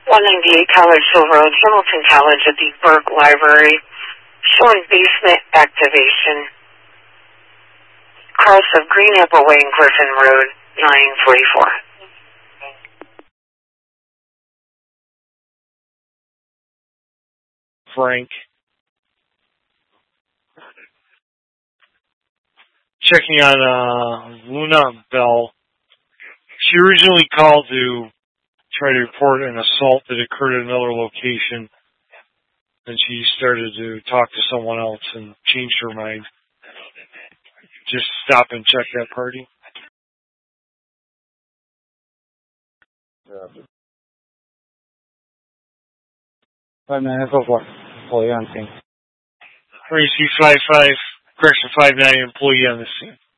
198 Collegeville Road, Hamilton College at the Burke Library, showing basement activation. Cross of Green Apple Way and Griffin Road, 944. Frank. Checking on Luna Bell. She originally called to try to report an assault that occurred at another location. Then she started to talk to someone else and changed her mind. Just stop and check that party. Yeah. 59 employee on scene. REC 55, correction 59 employee on the scene.